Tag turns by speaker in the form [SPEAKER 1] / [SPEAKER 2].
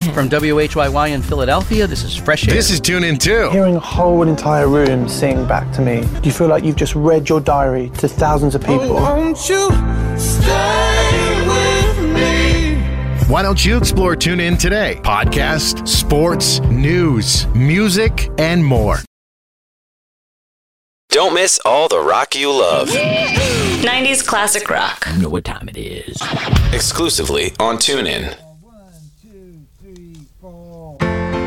[SPEAKER 1] From WHYY in Philadelphia, this is Fresh Air.
[SPEAKER 2] This is Tune In 2.
[SPEAKER 3] Hearing a whole entire room sing back to me, do you feel like you've just read your diary to thousands of people?
[SPEAKER 4] Won't you stay with me?
[SPEAKER 2] Why don't you explore Tune In today? Podcast, sports, news, music, and more.
[SPEAKER 5] Don't miss all the rock you love.
[SPEAKER 6] 90s classic rock.
[SPEAKER 1] You know what time it is.
[SPEAKER 5] Exclusively on TuneIn.